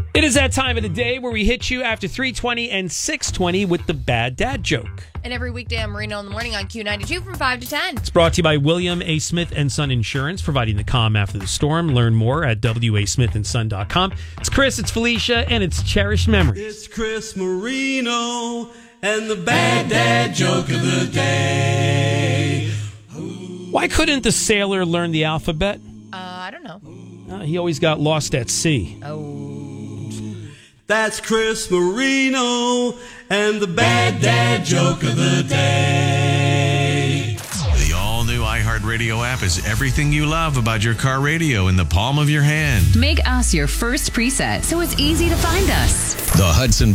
It is that time of the day where we hit you after 3:20 and 6:20 with the bad dad joke. And every weekday I'm Marino in the morning on Q92 from 5 to 10. It's brought to you by William A. Smith & Son Insurance, providing the calm after the storm. Learn more at wasmithandson.com. It's Chris, it's Felicia, and it's Cherished Memories. It's Chris Marino and the bad dad joke of the day. Why couldn't the sailor learn the alphabet? I don't know. He always got lost at sea. That's Chris Marino and the bad dad joke of the day. The all-new iHeartRadio app is everything you love about your car radio in the palm of your hand. Make us your first preset so it's easy to find us. The Hudson